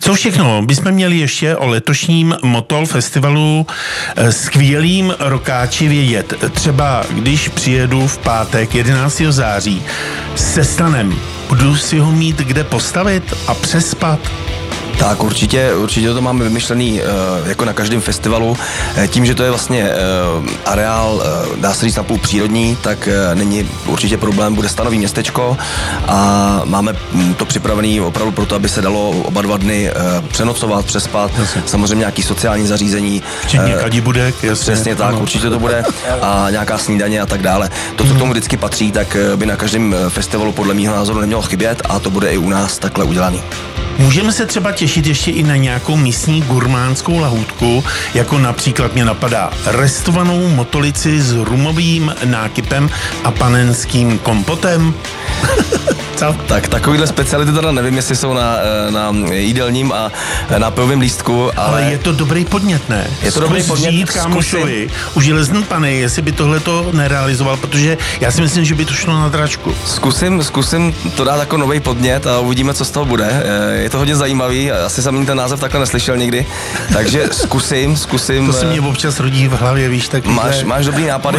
Co všechno bychom měli ještě o letošním Motol festivalu skvělým rokáči vědět? Třeba když přijedu v pátek 11. září se Stanem, budu si ho mít kde postavit a přespat? Tak určitě to máme vymyšlený jako na každém festivalu. Tím, že to je vlastně areál, dá se říct napůl přírodní, tak není určitě problém, bude stanový městečko a máme to připravený opravdu proto, aby se dalo oba 2 dny přenocovat, přespat, samozřejmě nějaký sociální zařízení. Včetně kadibudek, jasně. Přesně tak, určitě to bude a nějaká snídaně a tak dále. To, co k tomu vždycky patří, tak by na každém festivalu podle mýho názoru nemělo chybět a to bude i u nás takhle udělaný. Můžeme se třeba těšit ještě i na nějakou místní gurmánskou lahůdku, jako například mě napadá restovanou motolici s rumovým nákypem a panenským kompotem. Co? Tak takovýhle speciality teda nevím, jestli jsou na jídelním a na pivovém lístku, ale je to dobrý podnět, ne? Je to dobrý podnět, kámošovi u Železné Panny, jestli by tohleto nerealizoval, protože já si myslím, že by to šlo na dračku. Zkusím to dát jako nový podnět a uvidíme, co z toho bude. Je to hodně zajímavý, asi jsem ten název takhle neslyšel nikdy, takže zkusím. To se mě občas rodí v hlavě, víš, tak. Máš dobrý nápady,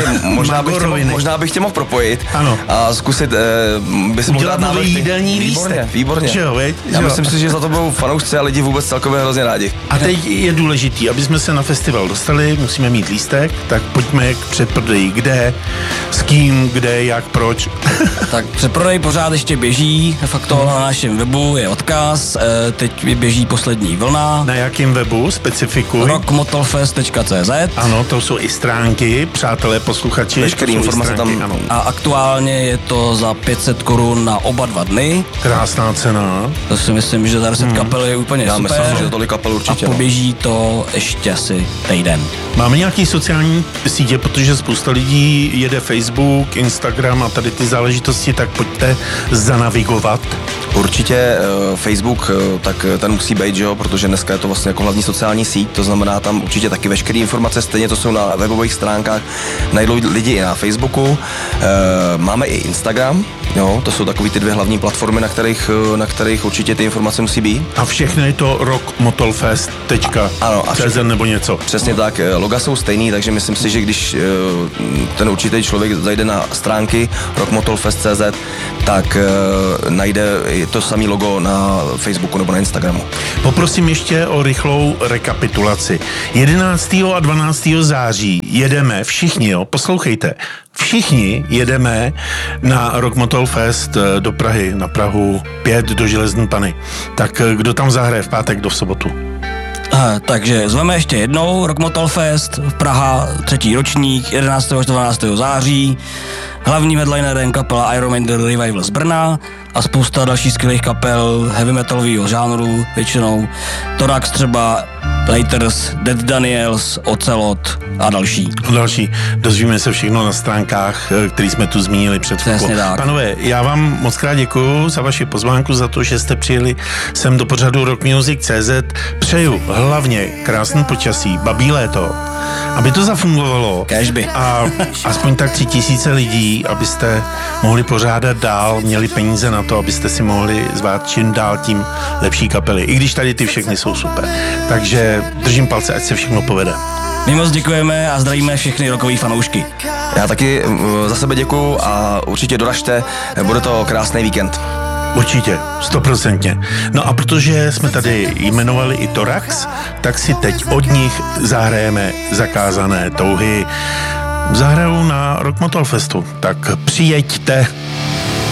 možná bych tě mohl propojit. Ano. A zkusit bys mohl dát nový jídelní lístek. Výborně. Já myslím si, že za to budou fanoušci a lidi vůbec celkově hrozně rádi. A teď je důležitý, aby jsme se na festival dostali, musíme mít lístek, tak pojďme k předprodeji. Kde, s kým, kde, jak, proč. Tak předprodej pořád ještě běží, fakt to na našem webu je odkaz, teď běží poslední vlna. Na jakém webu, specifikuj? rockmotolfest.cz. Ano, to jsou i stránky, přátelé, posluchači. Veškerý informace tam. Ano. A aktuálně je to za 500 korun na oba 2 dny. Krásná cena. To si myslím, že za 10 kapel je úplně Já super. myslím, že tolik kapel určitě. A poběží to ještě asi týden. Máme nějaký sociální sítě, protože spousta lidí jede Facebook, Instagram a tady ty záležitosti, tak pojďte zanavigovat. Určitě Facebook, tak ten musí být, že jo, protože dneska je to vlastně jako hlavní sociální síť, to znamená tam určitě taky veškeré informace, stejně to jsou na webových stránkách, najdou lidi i na Facebooku, máme i Instagram, jo, to jsou takový ty 2 hlavní platformy, na kterých určitě ty informace musí být. A všechno je to rockmotolfest.cz nebo něco. Přesně tak, loga jsou stejný, takže myslím si, že když ten určitý člověk zajde na stránky rockmotolfest.cz, tak najde to samé logo na Facebooku nebo na Instagramu. Poprosím ještě o rychlou rekapitulaci. 11. a 12. září jedeme všichni, jo, poslouchejte, všichni jedeme na Rock Motol Fest do Prahy, na Prahu 5 do Železné Panny. Tak kdo tam zahraje v pátek do sobotu? Takže zveme ještě jednou Rock Motol Fest, Praha, 3. ročník, 11. až 12. září. Hlavním headlinerem kapela Iron Maiden Revival z Brna a spousta dalších skvělých kapel heavy metalového žánru, většinou Thorax třeba, Laters, Dead Daniels, Ocelot a další. Dozvíme se všechno na stránkách, které jsme tu zmínili před chvilkou. Panové, já vám moc krát děkuju za vaši pozvánku, za to, že jste přijeli sem do pořadu rockmusic.cz. Přeju hlavně krásný počasí, babí léto, aby to zafungovalo. Kéžby. A aspoň tak 3000 lidí, abyste mohli pořádat dál, měli peníze na to, abyste si mohli zvát čím dál tím lepší kapely. I když tady ty všechny jsou super. Takže držím palce, ať se všechno povede. My moc děkujeme a zdravíme všechny rockový fanoušky. Já taky za sebe děkuju a určitě doražte, bude to krásný víkend. Určitě, 100%. No a protože jsme tady jmenovali i Thorax, tak si teď od nich zahrajeme Zakázané touhy. Zahrajou na Rock Motol Festu, tak přijeďte.